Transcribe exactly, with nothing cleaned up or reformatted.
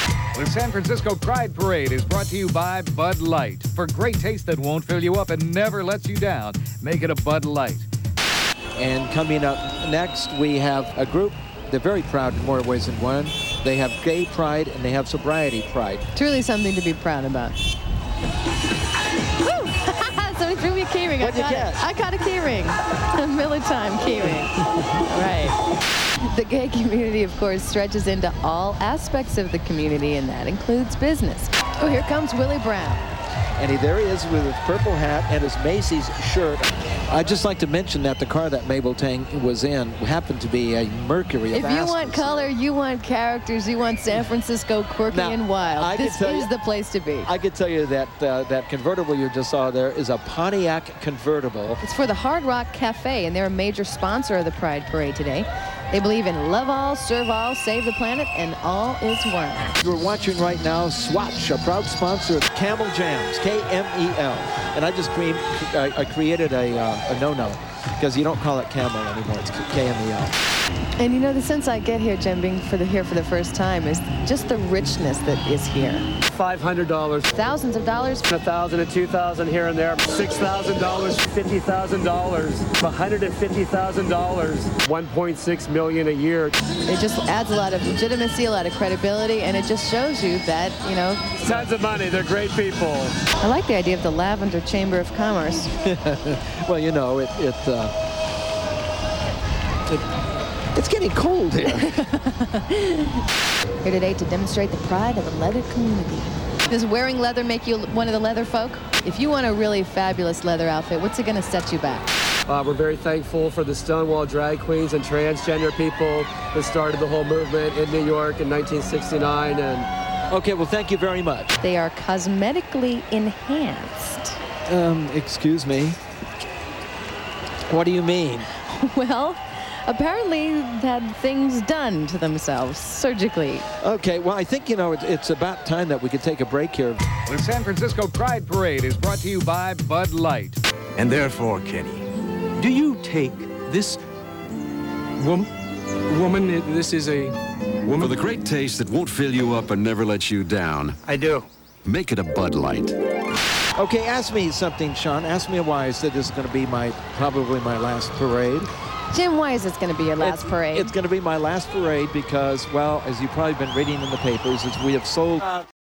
The San Francisco Pride Parade is brought to you by Bud Light. For great taste that won't fill you up and never lets you down, make it a Bud Light. And coming up next, we have a group. They're very proud in more ways than one. They have gay pride and they have sobriety pride. Truly something to be proud about. Woo! Somebody threw me a key ring. What'd you I get? It. I caught a key ring. A Miller Time key ring. Right. The gay community, of course, stretches into all aspects of the community, and that includes business. Oh, here comes Willie Brown. And he, there he is with his purple hat and his Macy's shirt. I'd just like to mention that the car that Mabel Tang was in happened to be a Mercury. If you want color, you want characters, you want San Francisco quirky Now, and wild, I this can tell is you- the place to be. I can tell you that uh, that convertible you just saw there is a Pontiac convertible. It's for the Hard Rock Cafe, and they're a major sponsor of the Pride Parade today. They believe in love all, serve all, save the planet, and all is one. You're watching right now Swatch, a proud sponsor of Camel Jams, K M E L. And I just cre I, I created a, uh, a no-no because you don't call it Camel anymore. It's K M E L. And you know, the sense I get here, Jim, being for the, here for the first time, is just the richness that is here. five hundred dollars. Thousands of dollars. A thousand and two thousand here and there. Six thousand dollars, fifty thousand dollars, one hundred and fifty thousand dollars, one point six million a year. It just adds a lot of legitimacy, a lot of credibility, and it just shows you that, you know. Tons of money. They're great people. I like the idea of the Lavender Chamber of Commerce. Well, you know, it, it, uh, it it's getting cold here. Here today to demonstrate the pride of the leather community. Does wearing leather make you one of the leather folk? If you want a really fabulous leather outfit, what's it going to set you back? Uh, we're very thankful for the Stonewall drag queens and transgender people that started the whole movement in New York in nineteen sixty-nine. And Okay, well, thank you very much. They are cosmetically enhanced. Um, excuse me. What do you mean? Well, apparently had things done to themselves surgically. Okay, well, I think, you know, it, it's about time that we could take a break here. The San Francisco Pride Parade is brought to you by Bud Light. And therefore, Kenny, do you take this Wom woman, this is a woman? For the great taste that won't fill you up and never lets you down, I do. make it a Bud Light. Okay, ask me something, Sean. Ask me why I said this is going to be my, probably my last parade. Jim, why is this going to be your last it's, parade? It's going to be my last parade because, well, as you've probably been reading in the papers, is we have sold uh,